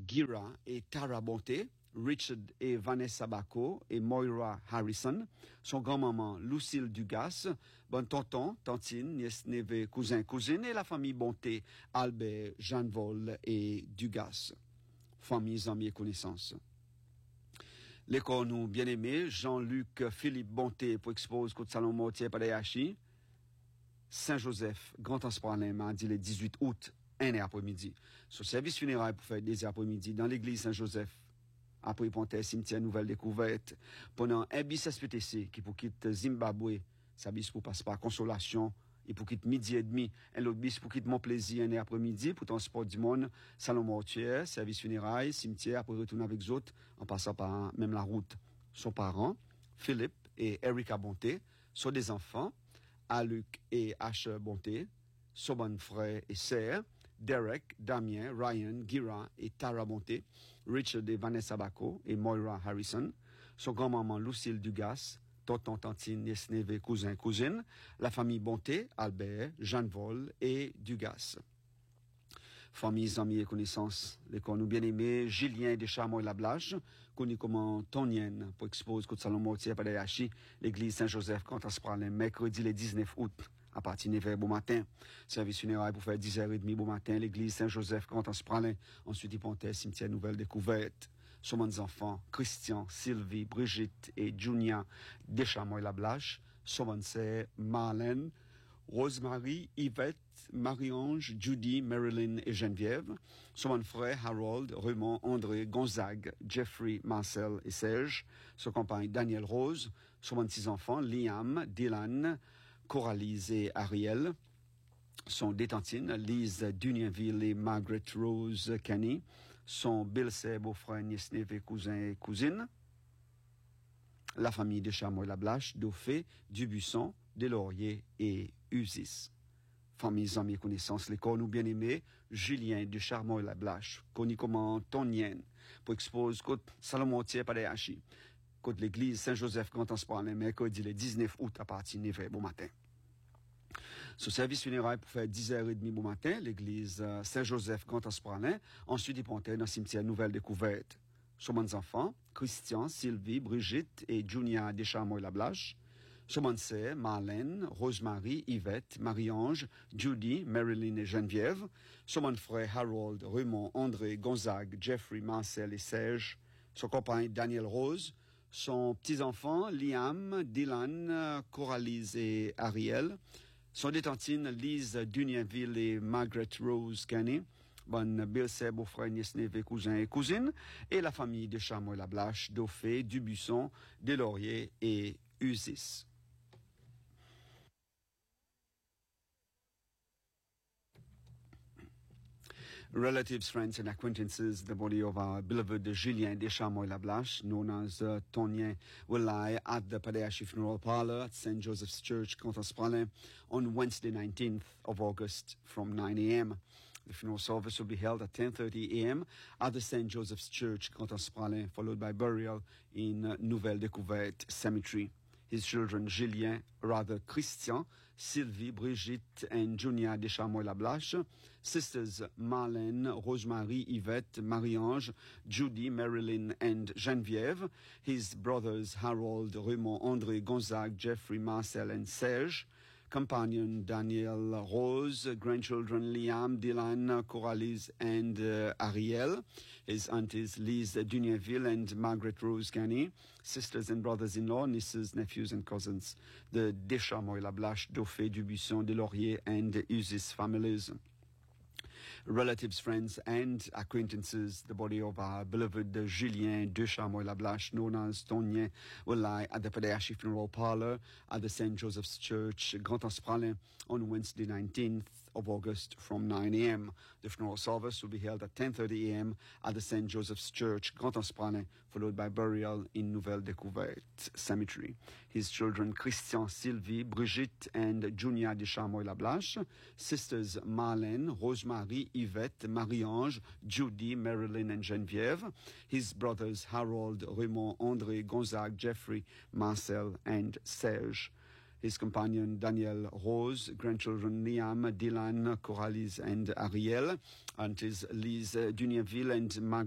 Gira et Tara Bonté, Richard et Vanessa Bacco et Moira Harrison, son grand-maman Lucille Dugas, bon tonton, tantine, nièce, neveu, cousin, cousine et la famille Bonté, Albert, Jeanne Vol et Dugas. Famille, amis et connaissances. L'école nous bien-aimés, Jean-Luc Philippe Bonté pour expose Côte Salon Mortier Padayachi, Saint-Joseph, Grand Aspralin, mardi le 18 août, 1 après-midi. Son service funéraire pour faire des après-midi dans l'église Saint-Joseph. Après Pontet, cimetière Nouvelle Découverte, pendant un bis SPTC qui pour quitter Zimbabwe, ça bis pour passer par Consolation, et pour quitter midi et demi, un autre bis pour quitter Mon Plaisir un après-midi, pour transport du monde, salon mortuaire, service funéraire, cimetière, après retourner avec les autres, en passant par même la route. Son parent, Philippe et Erika Bonté, sont des enfants, Aluc et H. Bonté, son bon frère et sœur, Derek, Damien, Ryan, Gira et Tara Bonté, Richard et Vanessa Bacco et Moira Harrison, son grand-maman Lucille Dugas, tonton, tantine, nièce, neveu, cousin, cousine, la famille Bonté, Albert, Jeanne Vol et Dugas. Famille, amis et connaissances, les nous bien-aimés, Julien Deschamps et Lablage, connu comme Tonienne, pour expose Côte Salon Mortier Padayachi, l'église Saint-Joseph, quand on se prend le mercredi le 19 août. À partir de 9h bon matin. Service funéraire pour faire 10h30 bon matin. L'église Saint-Joseph, quand on se prend ensuite, il pontait cimetière Nouvelle Découverte. Sont mes enfants, Christian, Sylvie, Brigitte et Junia Deschamps et Lablage. Sont mes sœurs, Marlène, Rosemary, Yvette, Marie-Ange, Judy, Marilyn et Geneviève. Sont mes frères, Harold, Raymond, André, Gonzague, Jeffrey, Marcel et Serge. Son compagne, Daniel Rose. Sont mes 6 enfants, Liam, Dylan, Coralise et Ariel, sont détentines, Lise Dunienville et Margaret Rose Kenny, sont Bill beau-frère, nièce, neveu, cousin et cousine, la famille de Chameau et Lablache, Dauphin, Dubuisson, Deslauriers et Usis. Famille, amis et connaissances, les corps bien-aimés, Julien de Charmont et Lablache, connu comme Tonienne, pour expose côte Salomon-Thier Padayachi, côte l'église Saint-Joseph quand on se prend le mercredi le 19 août à partir de 9h bon matin. Ce service funéraire pour faire 10h30 bon matin, l'église Saint-Joseph quand on se prend le, ensuite il pontait dans le cimetière Nouvelle Découverte. Sur mes enfants, Christian, Sylvie, Brigitte et Junia Deschamps et Lablage. Sur mes sœurs, Marlène, Rosemary, Yvette, Marie-Ange, Judy, Marilyn et Geneviève. Sur mes frères, Harold, Raymond, André, Gonzague, Jeffrey, Marcel et Serge. Son compagne, Daniel Rose. Son petits-enfants, Liam, Dylan, Coralise et Ariel. Son détentine, Lise Dunienville et Margaret Rose Kenny. Bonne Bill beau-frère, nièce, neveu, cousin et cousine. Et la famille de Chameau et Lablache, Dauphin, Dubuisson, Deslauriers et Usis. Relatives, friends, and acquaintances, the body of our beloved Julien Deschamps et Lablache, known as Tonien, will lie at the Padayachi Funeral Parlor at St. Joseph's Church, Contaspralin, on Wednesday, 19th of August from 9 a.m. The funeral service will be held at 10:30 a.m. at the St. Joseph's Church, Contaspralin, followed by burial in Nouvelle Découverte Cemetery. His children, Christian, Sylvie, Brigitte, and Junia Deschamps et Lablache. Sisters, Marlène, Rosemary, Yvette, Marie-Ange, Judy, Marilyn, and Geneviève. His brothers, Harold, Raymond, André, Gonzague, Jeffrey, Marcel, and Serge. Companion, Daniel Rose. Grandchildren, Liam, Dylan, Coralise, and Ariel. His aunties, Lise Dunienville and Margaret Rose Kenny. Sisters and brothers-in-law, nieces, nephews, and cousins. The Deschamps et Lablache, Dauphin, Dubuisson, Deslauriers, and Usis families. Relatives, friends, and acquaintances, the body of our beloved Julien Deschamps et Lablache, known as Tonien, will lie at the Padayachi Funeral Parlor at the St. Joseph's Church, Grand Aspralin, on Wednesday, 19th of August from 9 a.m. The funeral service will be held at 10:30 a.m. at the St. Joseph's Church, Grand Aspralin, followed by burial in Nouvelle Découverte Cemetery. His children, Christian, Sylvie, Brigitte, and Junia Deschamps et Lablache. Sisters, Marlène, Rosemary, Yvette, Marie-Ange, Judy, Marilyn, and Geneviève. His brothers, Harold, Raymond, André, Gonzague, Jeffrey, Marcel, and Serge. His companion, Daniel Rose. Grandchildren, Liam, Dylan, Coralise, and Ariel. Aunties, Lise Dunienville and Margaret